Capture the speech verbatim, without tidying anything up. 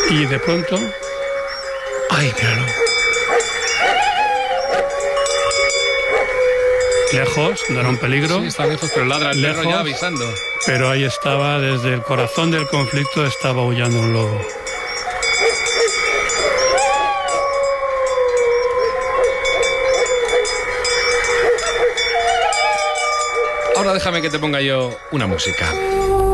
Y de pronto... ¡Ay, míralo! Lejos, no era un peligro. Sí, está lejos, pero ladra el lejos, perro ya avisando. Pero ahí estaba, desde el corazón del conflicto, estaba aullando un lobo. Ahora déjame que te ponga yo una música.